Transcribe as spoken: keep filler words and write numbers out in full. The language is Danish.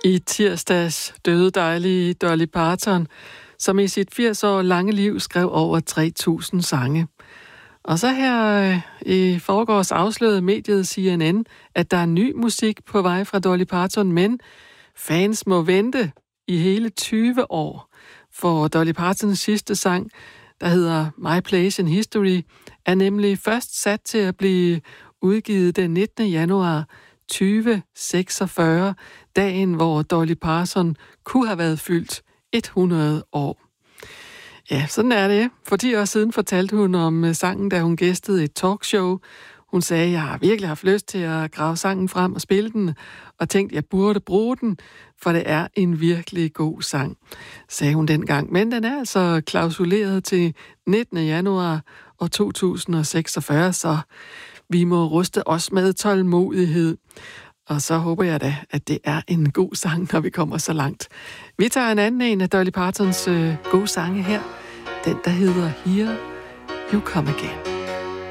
I tirsdags døde dejlige Dolly Parton, som i sit firs år lange liv skrev over tre tusind sange. Og så her øh, i forgårs afslørede mediet C N N, at der er ny musik på vej fra Dolly Parton, men fans må vente i hele tyve år. For Dolly Partons sidste sang, der hedder My Place in History, er nemlig først sat til at blive udgivet den nittende januar tyve seksogfyrre, dagen hvor Dolly Parton kunne have været fyldt hundrede år. Ja, sådan er det. For ti år siden fortalte hun om sangen, da hun gæstede et talkshow. Hun sagde, jeg har virkelig haft lyst til at grave sangen frem og spille den, og tænkte, jeg burde bruge den, for det er en virkelig god sang, sagde hun dengang. Men den er altså klausuleret til nittende januar år to tusind seksogfyrre, så vi må ruste os med tålmodighed. Og så håber jeg da, at det er en god sang, når vi kommer så langt. Vi tager en anden en af Dolly Partons øh, gode sange her. Den, der hedder Here You Come Again.